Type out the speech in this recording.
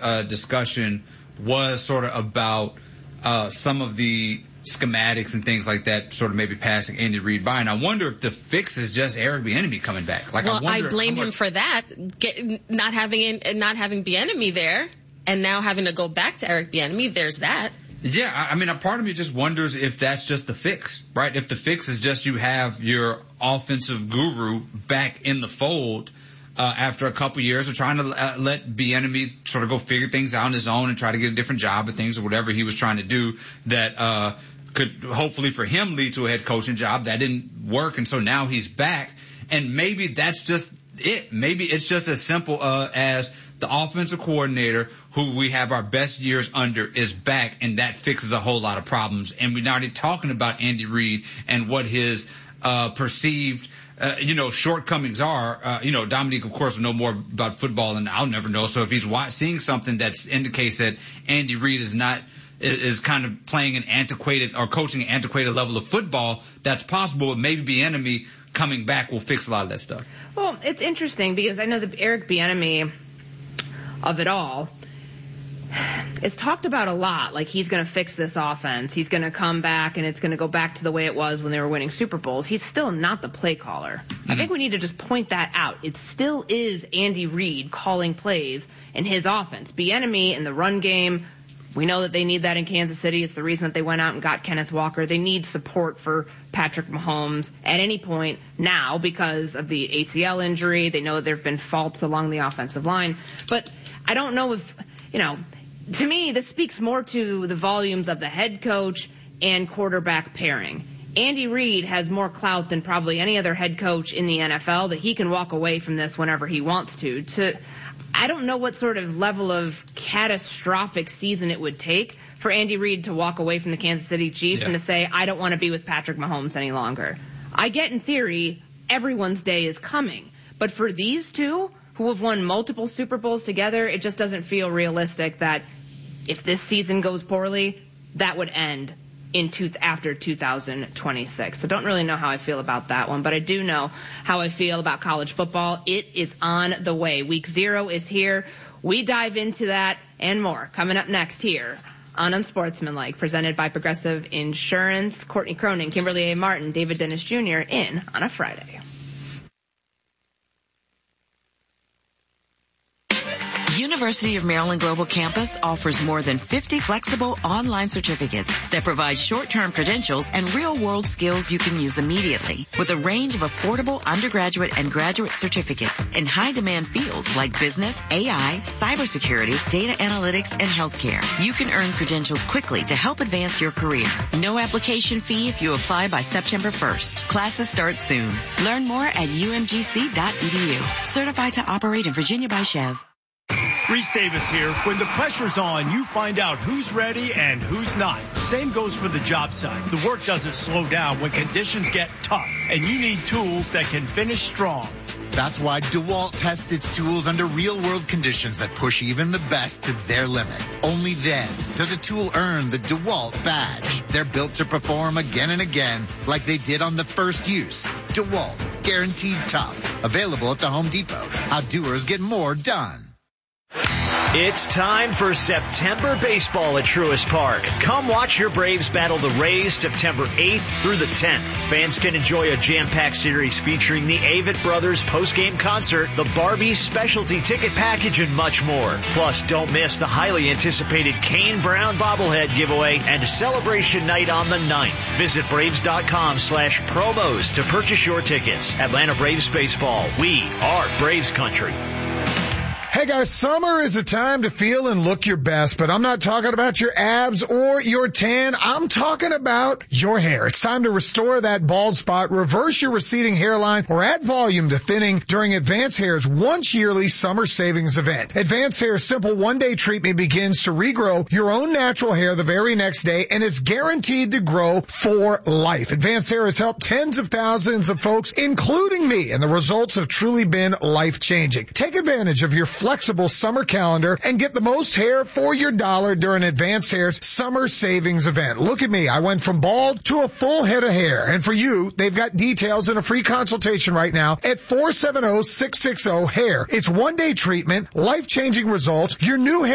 discussion was sort of about some of the schematics and things like that, sort of maybe passing Andy Reid by. And I wonder if the fix is just Eric Bieniemy coming back. I blame him for that, not having Bieniemy there, and now having to go back to Eric Bieniemy. There's that. Yeah, I mean, a part of me just wonders if that's just the fix, right? If the fix is just you have your offensive guru back in the fold after a couple years of trying to let Bieniemy sort of go figure things out on his own and try to get a different job at things or whatever he was trying to do that could hopefully for him lead to a head coaching job. That didn't work, and so now he's back. And maybe that's just it. Maybe it's just as simple as the offensive coordinator who we have our best years under is back, and that fixes a whole lot of problems. And we're already talking about Andy Reid and what his perceived shortcomings are. Dominique, of course, will know more about football than I'll never know. So if he's seeing something that indicates that Andy Reid is kind of playing an antiquated or coaching an antiquated level of football, that's possible. But maybe Bieniemy coming back will fix a lot of that stuff. Well, it's interesting because I know that Eric Bieniemy of it all is talked about a lot. Like, he's going to fix this offense. He's going to come back and it's going to go back to the way it was when they were winning Super Bowls. He's still not the play caller. Mm-hmm. I think we need to just point that out. It still is Andy Reid calling plays in his offense. Bieniemy in the run game, we know that they need that in Kansas City. It's the reason that they went out and got Kenneth Walker. They need support for Patrick Mahomes at any point now because of the ACL injury. They know there have been faults along the offensive line. But I don't know if, to me, this speaks more to the volumes of the head coach and quarterback pairing. Andy Reid has more clout than probably any other head coach in the NFL that he can walk away from this whenever he wants to. I don't know what sort of level of catastrophic season it would take for Andy Reid to walk away from the Kansas City Chiefs and to say, I don't want to be with Patrick Mahomes any longer. I get, in theory, everyone's day is coming. But for these two, who have won multiple Super Bowls together, it just doesn't feel realistic that if this season goes poorly, that would end after 2026. So don't really know how I feel about that one, but I do know how I feel about college football. It is on the way. Week 0 is here. We dive into that and more coming up next here on Unsportsmanlike, presented by Progressive Insurance. Courtney Cronin, Kimberly A. Martin, David Dennis Jr. in on a Friday. University of Maryland Global Campus offers more than 50 flexible online certificates that provide short-term credentials and real-world skills you can use immediately, with a range of affordable undergraduate and graduate certificates in high-demand fields like business, AI, cybersecurity, data analytics, and healthcare. You can earn credentials quickly to help advance your career. No application fee if you apply by September 1st. Classes start soon. Learn more at umgc.edu. Certified to operate in Virginia by Chev. Reese Davis here. When the pressure's on, you find out who's ready and who's not. Same goes for the job site. The work doesn't slow down when conditions get tough, and you need tools that can finish strong. That's why DeWalt tests its tools under real-world conditions that push even the best to their limit. Only then does a tool earn the DeWalt badge. They're built to perform again and again like they did on the first use. DeWalt, guaranteed tough. Available at the Home Depot. How doers get more done. It's time for September baseball at Truist Park. Come watch your Braves battle the Rays September 8th through the 10th. Fans can enjoy a jam-packed series featuring the Avett Brothers post-game concert, the Barbie specialty ticket package, and much more. Plus, don't miss the highly anticipated Kane Brown bobblehead giveaway and celebration night on the 9th. Visit Braves.com/promos to purchase your tickets. Atlanta Braves baseball. We are Braves country. Hey guys, summer is a time to feel and look your best, but I'm not talking about your abs or your tan. I'm talking about your hair. It's time to restore that bald spot, reverse your receding hairline, or add volume to thinning during Advanced Hair's once yearly summer savings event. Advanced Hair's simple one-day treatment begins to regrow your own natural hair the very next day, and it's guaranteed to grow for life. Advanced Hair has helped tens of thousands of folks, including me, and the results have truly been life-changing. Take advantage of your flexible summer calendar and get the most hair for your dollar during Advanced Hair's summer savings event. Look at me. I went from bald to a full head of hair. And for you, they've got details and a free consultation right now at 470-660-HAIR. It's one-day treatment, life-changing results. Your new hair